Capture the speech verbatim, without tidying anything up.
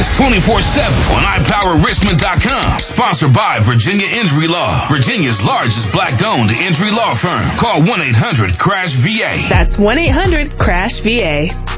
us twenty-four seven on i power richmond dot com. Sponsored by Virginia Injury Law, Virginia's largest black-owned injury law firm. Call one eight hundred crash V A. That's one eight hundred crash V A.